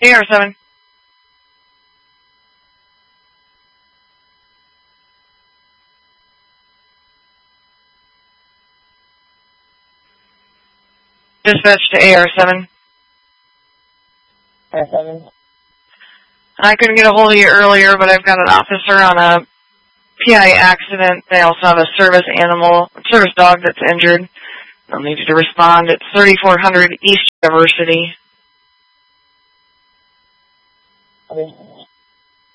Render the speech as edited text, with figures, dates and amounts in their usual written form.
AR7. Dispatch to AR7. AR7. I couldn't get a hold of you earlier, but I've got an officer on a PI accident. They also have a service dog that's injured. They'll need you to respond. It's 3400 East University. Okay.